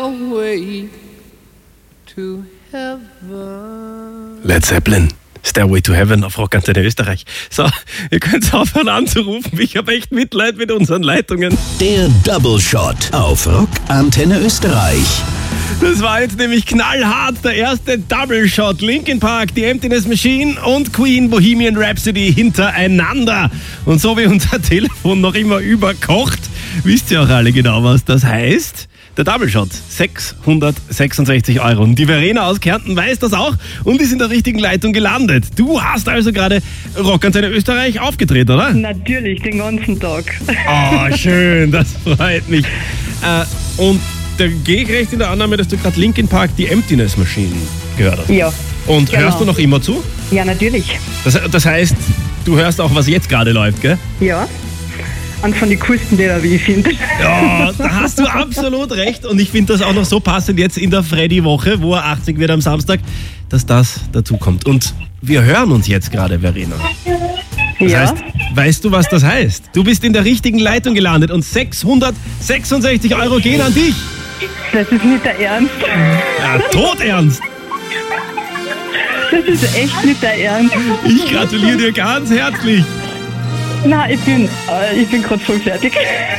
Way to heaven. Led Zeppelin, Stairway to Heaven auf Rockantenne Österreich. So, ihr könnt aufhören anzurufen. Ich habe echt Mitleid mit unseren Leitungen. Der Double Shot auf Rockantenne Österreich. Das war jetzt nämlich knallhart, der erste Double Shot. Linkin Park, The Emptiness Machine und Queen Bohemian Rhapsody hintereinander. Und so wie unser Telefon noch immer überkocht, wisst ihr auch alle genau, was das heißt. Der Double Shot, 666 €. Und die Verena aus Kärnten weiß das auch und ist in der richtigen Leitung gelandet. Du hast also gerade Rockantenne Österreich aufgedreht, oder? Natürlich, den ganzen Tag. Oh, schön, das freut mich. Und da gehe ich recht in der Annahme, dass du gerade Linkin Park, die Emptiness Machine gehört hast. Ja. Und genau. Hörst du noch immer zu? Ja, natürlich. Das heißt, du hörst auch, was jetzt gerade läuft, gell? Ja. Und von den coolsten Lieder, wie ich finde. Ja, da hast du absolut recht. Und ich finde das auch noch so passend jetzt in der Freddy-Woche, wo er 80 wird am Samstag, dass das dazu kommt. Und wir hören uns jetzt gerade, Verena. Das heißt, weißt du, was das heißt? Du bist in der richtigen Leitung gelandet und 666 € gehen an dich. Das ist nicht der Ernst. Ja, todernst. Das ist echt nicht der Ernst. Ich gratuliere dir ganz herzlich. Nein, ich bin gerade voll fertig.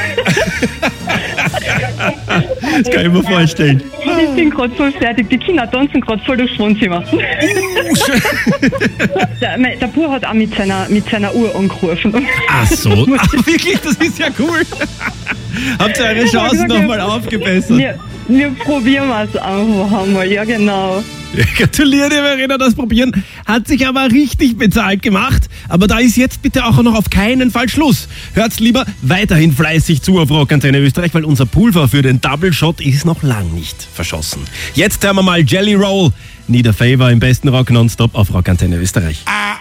Das kann ich mir vorstellen. Ich bin gerade voll fertig. Die Kinder tanzen gerade voll durchs Wohnzimmer. Der Bub hat auch mit seiner Uhr angerufen. Ach so, ach, wirklich, das ist ja cool. Habt ihr eure Chancen nochmal aufgebessert? Wir probieren es einfach einmal, ja genau. Ja, gratuliere dir, Verena, das Probieren hat sich aber richtig bezahlt gemacht. Aber da ist jetzt bitte auch noch auf keinen Fall Schluss. Hört's lieber weiterhin fleißig zu auf Rockantenne Österreich, weil unser Pulver für den Double Shot ist noch lang nicht verschossen. Jetzt hören wir mal Jelly Roll, Need a Favor im besten Rock nonstop auf Rockantenne Österreich.